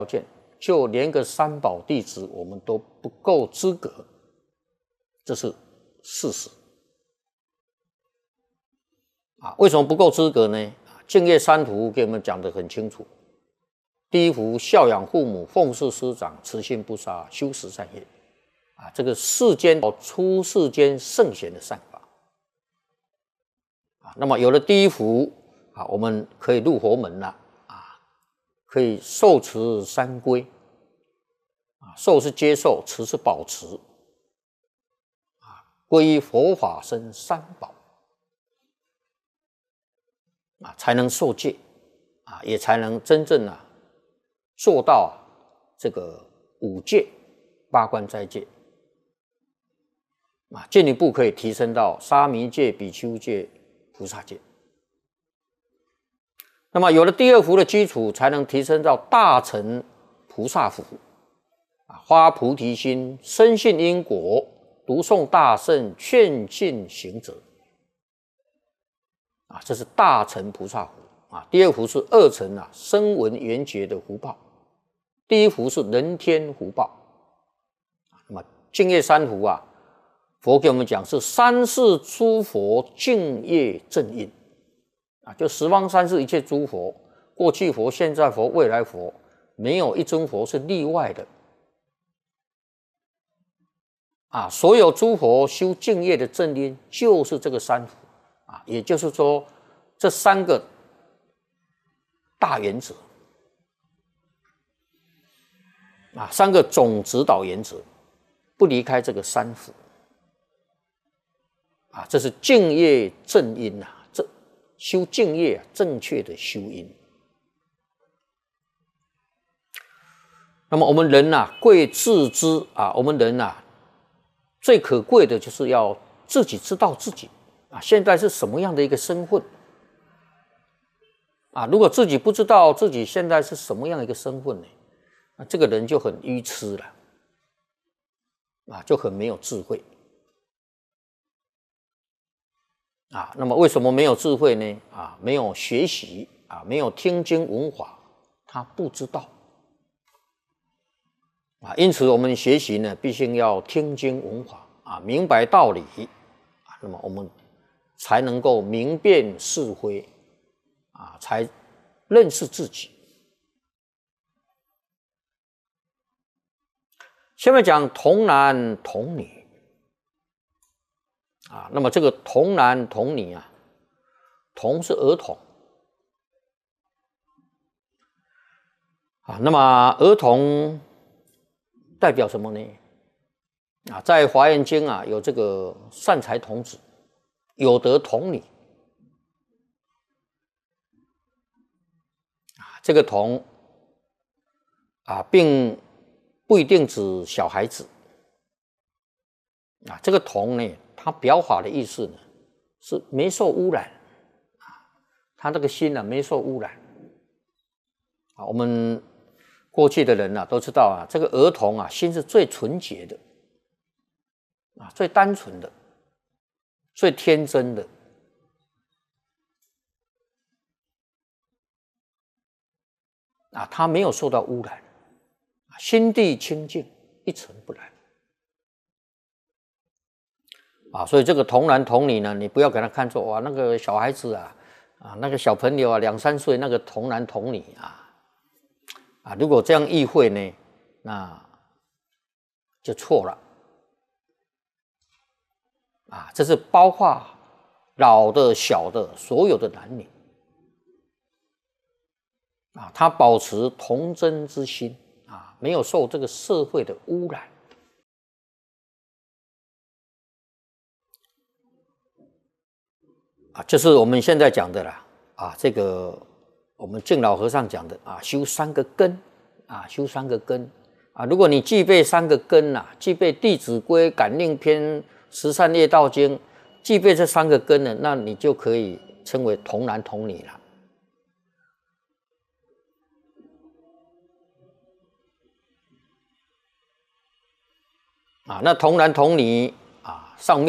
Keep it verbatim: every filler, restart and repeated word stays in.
件，就连个三宝弟子我们都不够资格，这是事实。啊，为什么不够资格呢？净业三福给我们讲得很清楚。第一福，孝养父母，奉事师长，慈心不杀，修十善业。啊，这个世间出世间圣贤的善法。啊，那么有了第一福，啊，我们可以入佛门了。啊，可以受持三归。啊，受是接受，持是保持。啊，皈依佛法僧三宝。啊，才能受戒。啊，也才能真正啊做到啊这个五戒、八关斋戒。啊，进一步可以提升到沙弥戒、比丘戒、菩萨戒。那么有了第二福的基础，才能提升到大乘菩萨福。啊，发菩提心，深信因果，读诵大圣，劝进行者。啊，这是大乘菩萨福。啊，第二福是二乘啊声闻缘觉的福报，第一福是人天福报。那么净业三福啊，佛给我们讲是三世诸佛净业正因。啊，就十方三世一切诸佛，过去佛、现在佛、未来佛，没有一尊佛是例外的。啊，所有诸佛修净业的正因就是这个三福。啊，也就是说这三个大原则。啊，三个总指导原则，不离开这个三福。啊，这是净业正因呐，这修净业啊，正确的修因。那么我们人呐、啊，贵自知啊，我们人呐、啊，最可贵的就是要自己知道自己啊，现在是什么样的一个身份。啊，如果自己不知道自己现在是什么样的一个身份呢？那这个人就很愚痴了。啊，就很没有智慧。啊，那么为什么没有智慧呢？啊，没有学习啊，没有听经闻法，他不知道。啊，因此我们学习呢，必须要听经闻法啊，明白道理啊，那么我们才能够明辨是非啊，才认识自己。下面讲童男童女啊，那么这个童男童女啊，童是儿童啊，那么儿童代表什么呢？啊，在《华严经》啊，有这个善财童子，有得童女啊，这个童啊，并不一定指小孩子啊，这个童呢，它表法的意思呢，是没受污染啊，他这个心呢、啊、没受污染啊。我们过去的人啊都知道啊，这个儿童啊心是最纯洁的啊，最单纯的，最天真的啊，他没有受到污染，心地清净，一尘不染。啊，所以这个童男童女呢，你不要给他看作哇，那个小孩子啊，啊，那个小朋友啊，两三岁那个童男童女啊，啊，如果这样意会呢，那就错了。啊，这是包括老的、小的，所有的男女。啊，他保持童真之心啊，没有受这个社会的污染。啊，就是我们现在讲的啦，啊，这个我们净老和尚讲的啊，修三个根，啊，修三个根，啊，如果你具备三个根呐，具备《弟子规》《感应篇》《十善业道经》，具备这三个根呢，那你就可以称为童男童女了。啊，那童男童女啊，上面。